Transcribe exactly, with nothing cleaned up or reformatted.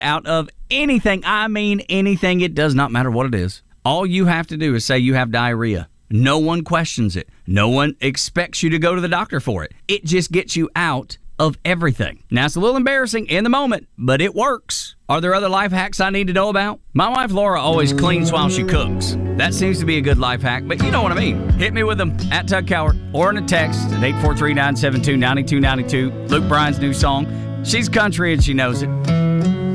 out of anything. I mean anything. It does not matter what it is. All you have to do is say you have diarrhea. No one questions it. No one expects you to go to the doctor for it. It just gets you out of everything. Now, it's a little embarrassing in the moment, but it works. Are there other life hacks I need to know about? My wife Laura always cleans while she cooks. That seems to be a good life hack, but you know what I mean. Hit me with them at Tug Cowart or in a text at eight four three, nine seven two, nine two nine two. Luke Bryan's new song. She's country and she knows it.